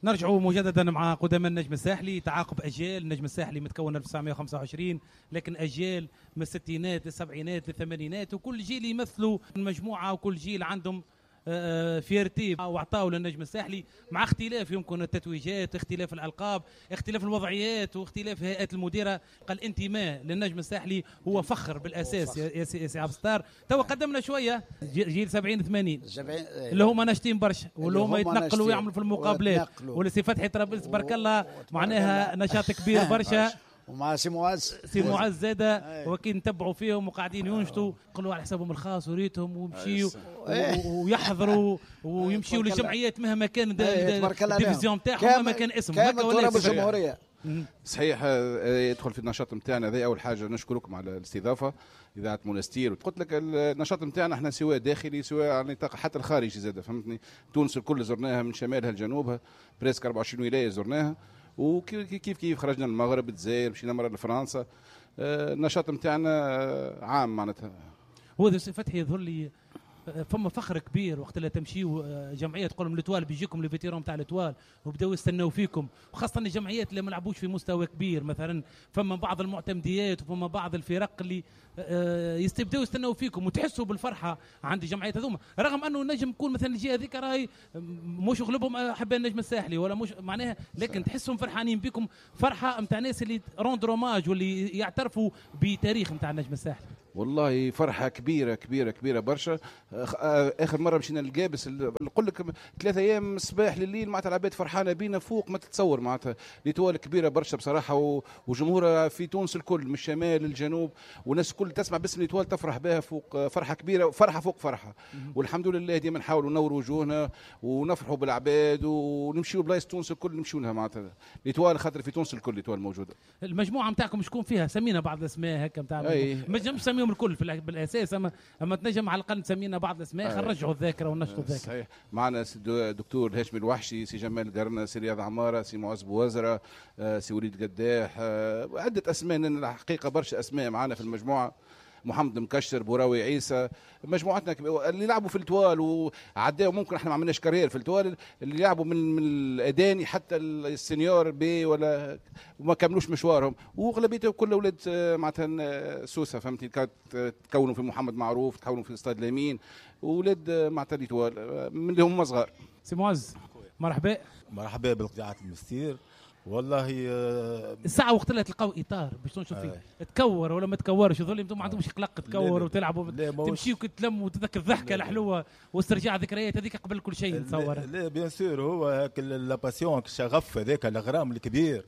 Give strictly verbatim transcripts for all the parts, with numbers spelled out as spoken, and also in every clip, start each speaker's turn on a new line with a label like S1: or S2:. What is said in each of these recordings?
S1: نرجعوا مجددا مع قدماء النجم الساحلي. تعاقب اجيال. النجم الساحلي متكون ألف وتسعمائة وخمسة وعشرين، لكن اجيال من الستينات للسبعينات للثمانينات، وكل جيل يمثلوا مجموعه وكل جيل عندهم فيرتي واعطاه للنجم الساحلي، مع اختلاف يمكن التتويجات، اختلاف الالقاب، اختلاف الوضعيات، واختلاف هيئات المديره. قال انتماء للنجم الساحلي هو فخر بالاساس يا سي سي عبد الستار. تو قدمنا شويه جيل سبعين ثمانين اللي هما ناشطين برشا، واللي هما يتنقلوا ويعملوا في المقابلات، واللي سي فتحي طرابلس تبارك الله معناها نشاط كبير برشا.
S2: ومع سي معز
S1: سي معز زاده، وكي نتبعوا فيهم وقاعدين ينشطوا كلوا على حسابهم الخاص وريتهم ويمشيوا ويحضروا ويمشيوا للجمعيات مهما كان الديفيزيون تاعهم، مهما كان اسمهم
S2: هكا ولا الجمهوريه.
S3: صحيح يدخل في النشاط نتاعنا. هذه اول حاجه نشكركم على الاستضافه اذاعه منستير. قلت لك النشاط نتاعنا احنا سواء داخلي سواء على نطاق حتى الخارجي زاده، فهمتني. تونس الكل زرناها من شمالها لجنوبها، بريسك أربعة وعشرين ولايه زرناها، وكيف كيف كيف خرجنا المغرب، الجزائر، مشينا مره لفرنسا. النشاط نتاعنا عام معناتها.
S1: هو ذا فتحي يظهر لي فما فخر كبير وقت اللي تمشيوا جمعيه تقول لهم الاتوال بيجيكم لي فيتيرون تاع الاتوال وبداو يستناو فيكم، وخاصه الجمعيات اللي ما لعبوش في مستوى كبير. مثلا فما بعض المعتمديات وفما بعض الفرق اللي يستبداو يستناو فيكم وتحسوا بالفرحه عند الجمعيات هذوما، رغم انه النجم يكون مثلا الجهه هذيك راهي مش غلبهم احباء النجم الساحلي ولا مش معناها، لكن تحسهم فرحانين بكم فرحه نتاع ناس اللي روند روماج واللي يعترفوا بتاريخ نتاع النجم الساحلي.
S3: والله فرحه كبيره كبيره كبيره برشا. اخر مره مشينا للقابس نقول لك ثلاثة ايام صباح لليل معناتها العباد فرحانه بينا فوق ما تتصور، معناتها ليتوال كبيره برشا بصراحه، وجمهورها في تونس الكل من الشمال للجنوب، والناس الكل تسمع باسم ليتوال تفرح بها فوق فرحه كبيره، فرحه فوق فرحه. والحمد لله ديما نحاولوا نوروا وجوهنا ونفرحوا بالعباد ونمشيوا بلايص تونس الكل نمشيوا لها، معناتها ليتوال خاطر في تونس الكل ليتوال موجوده.
S1: المجموعه نتاعكم شكون فيها؟ سمينا بعض الاسماء هكا نتاع ما نجمش نسميهم الكل في بالاساس، اما اما تنجم على الاقل تسمينا بعض الاسماء خرجوا الذاكره ونشطوا الذاكره.
S3: صحيح. معنا دكتور هاشم الوحشي، سي جمال قرنه، سي رياض عماره، سي معز بوزره، سي وليد قداح، عده اسماء الحقيقه برشا اسماء معنا في المجموعه. محمد مكشر، بوراوي عيسى، مجموعتنا اللي لعبوا في التوال وعداوا. ممكن احنا ما عملناش كارير في التوال، اللي لعبوا من من الاداني حتى السنيور بي ولا وما كملوش مشوارهم، واغلبيتهم كل اولاد معناتها سوسه، فهمتي. كانت تكونوا في محمد معروف، تكونوا في استاد لامين، واولاد معناتها التوال من اللي هم صغار.
S1: سي معز مرحبا.
S4: مرحبا بالقطاعات المستير. والله
S1: الساعة وقت اللي تلقاو إطار باش تنشط فيه آه. تكور ولا ما تكورش، يظل انتم ما عندهمش قلق تكور وتلعبوا تمشيوا كتلموا وتذكر الضحكة الحلوة واسترجاع ذكريات هذيك قبل كل شيء نتصور.
S4: لا بيان سور، هو هاك لا باسيون الشغف هذاك الغرام الكبير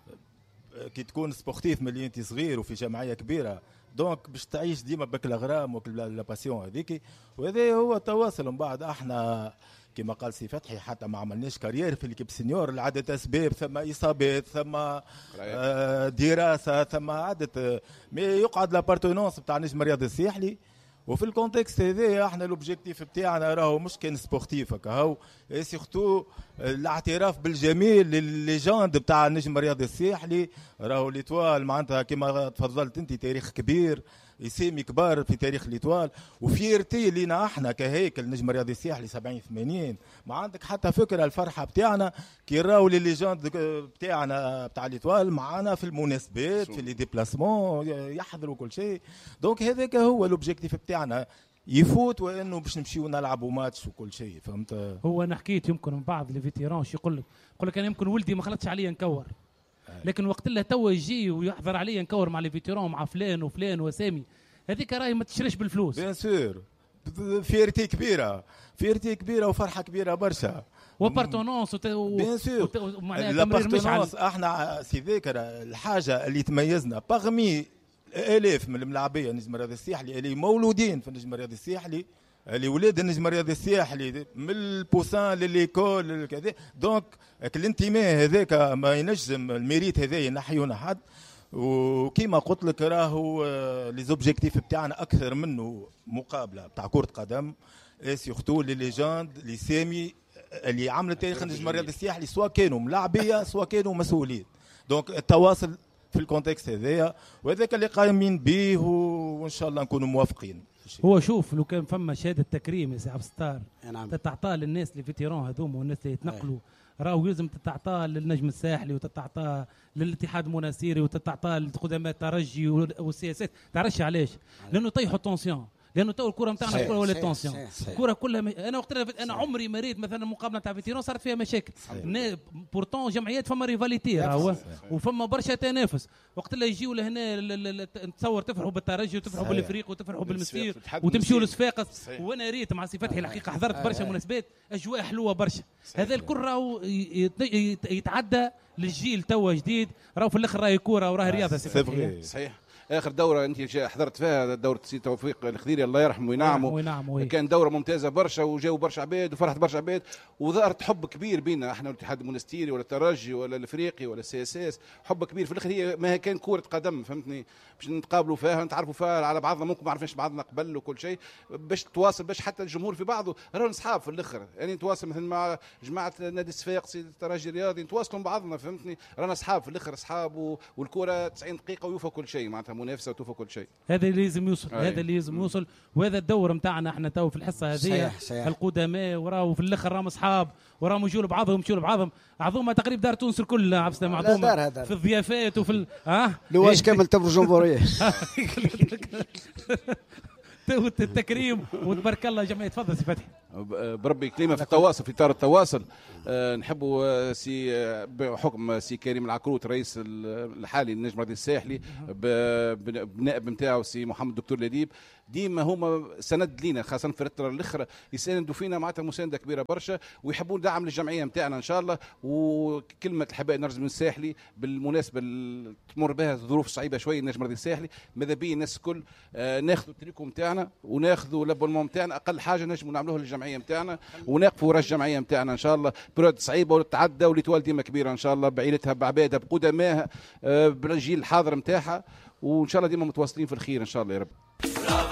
S4: كي تكون سبورتيف ملي انت صغير وفي جمعية كبيرة، دونك باش تعيش ديما بك الغرام ولا باسيون هذيك، وهذا هو التواصل. من بعد احنا كما قال سي فتحي حتى ما عملناش كارير في الكيب سينيور لعدة اسباب، ثم اصابات، ثم آه دراسه، ثم عدة مي يقعد لابارتونونس بتاع نجم الرياضي الساحلي. وفي الكونتكست هذا احنا لوبجيكتيف بتاعنا راهو مش كان سبورتيف هكا، سيرتو الاعتراف بالجميل للليجند بتاع النجم الرياضي الساحلي. راهو ليتوال معناتها كما تفضلت انت تاريخ كبير، اسامي كبار في تاريخ ليتوال، وفيرتي لينا احنا كهيكل نجم الرياضي الساحلي سبعين ثمانين. ما عندك حتى فكره الفرحه بتاعنا كي راهو لي ليجند بتاعنا بتاع ليتوال معنا في المناسبات في لي ديبلاسمون يحضروا كل شيء. دونك هذاك هو لوبجيكتيف بتاعنا يفوت، وانه باش نمشيو نلعبوا ماتش وكل شيء، فهمت.
S1: هو انا حكيت يمكن من بعض لي فيتيران يقول لك يقول لك انا يمكن ولدي ما خلطش عليا نكور، لكن وقت اللي توا يجي ويحضر عليا نكور مع لي فيتيران مع فلان وفلان وسامي، هذيك راهي ما تشريش بالفلوس.
S4: بيان سور، فيرتي كبيره، فيرتي كبيره وفرحه كبيره برشا،
S1: وبارتونونس
S4: بيان سور. لابارتونونس احنا سي ذاكر الحاجه اللي تميزنا باغمي الاف من الملاعبيه نجم الرياضي الساحلي اللي مولودين في النجم الرياضي الساحلي، اللي ولاد النجم الرياضي الساحلي من البوسان لليكول كذا. دونك الانتماء هذاك ما ينجم الميريت هذا ينحيونا حد، وكيما قلت لك راهو لي زوبجيكتيف بتاعنا اكثر منه مقابله بتاع كره قدم، سيرتو لي ليجاند لي سامي اللي عملت تاريخ النجم الرياضي الساحلي، سواء كانوا ملاعبيه سواء كانوا مسؤولين. دونك التواصل في الكونتكست هذايا، وهذاك اللي قايمين به، وان شاء الله نكونوا موافقين.
S1: هو شوف لو كان فما شهاده تكريم يا سي عبد الستار
S2: نعم
S1: تتعطى للناس اللي فيتيرون هذوما والناس اللي يتنقلوا راهو يلزم تتعطى للنجم الساحلي وتتعطى للاتحاد المناصيري وتتعطى لقدماء الترجي والسي اس اس. تعرفش علاش؟ لانه طيحوا التونسيون، لانه تو الكره نتاعنا الكره ولا تونسيون، الكره كلها م... انا وقت انا عمري ما ريت مثلا مقابله تاع فيتيرون صارت فيها مشاكل بورتون جمعيات فما ريفاليتي راهو وفما برشا تنافس. وقت اللي يجيو لهنا تصور تفرحوا بالترجي وتفرحوا بالافريق وتفرحوا بالمسير وتمشيوا للصفاقس. وانا ريت مع سي فتحي الحقيقه حضرت برشا مناسبات اجواء حلوه برشا. هذا الكل راهو يتعدى للجيل توا جديد، راهو في الاخر راهي كوره وراه رياضه.
S3: صحيح صحيح. اخر دوره انت حضرت فيها دوره سي توفيق الخضيري الله يرحمه وينعمه، كان دوره ممتازه برشا وجاوا برشا عباد وفرحت برشا عباد وظهرت حب كبير بينا احنا الاتحاد المونستيري ولا الترجي ولا الافريقي ولا السي اس اس. حب كبير في الاخر، هي ما كان كوره قدم فهمتني، باش نتقابلوا فيها نتعرفوا فيها على بعضنا، ممكن ما عرفناش بعضنا قبل وكل شيء باش تواصل باش حتى الجمهور في بعضه راهو اصحاب في الاخر. يعني نتواصل مثلا مع جماعه نادي الصفاقسي الترجي الرياضي نتواصلوا مع بعضنا فهمتني، رانا اصحاب في الاخر اصحاب، والكوره تسعين دقيقه ويوفى كل شيء معناتها منافسه وتوفى كل شيء.
S1: هذا اللي لازم يوصل أي. هذا اللي لازم يوصل، وهذا الدور نتاعنا احنا تو في الحصه هذه القدماء وراهو في الاخر راهم اصحاب وراهم يجوا لبعضهم يمشوا لبعضهم. عظومه تقريبا دار تونس الكل عبد السلام عظومه في الضيافات وفي ال... ها
S2: لواش كامل تبر جمهوريه
S1: التكريم وتبارك الله جميع. تفضل سي فتحي.
S3: بربي كلمه في التواصل في اطار التواصل. أه نحبوا سي بحكم سي كريم العكروت رئيس الحالي للنجم الرياضي الساحلي بالنائب نتاعو سي محمد الدكتور لديب، ديما هما سند لينا خاصه في الفتره الاخرى يساندوا فينا معناتها مسانده كبيره برشا ويحبون دعم للجمعيه نتاعنا ان شاء الله. وكلمه الحبايب نرجع من الساحلي بالمناسبه تمر بها ظروف صعيبه شويه النجم الرياضي الساحلي، ماذا بيا الناس الكل آه ناخذوا التريكو نتاعنا وناخذوا لابونمون نتاعنا، اقل حاجه نجموا نعملوها للجمعيه نتاعنا ونقفوا ورا الجمعيه نتاعنا ان شاء الله. برود صعيبه وتتعدى ولتوال ديما كبيره ان شاء الله بعيلتها بعبادها بقدمائها آه بالجيل الحاضر نتاعها، وان شاء الله ديما متواصلين في الخير ان شاء الله يا رب.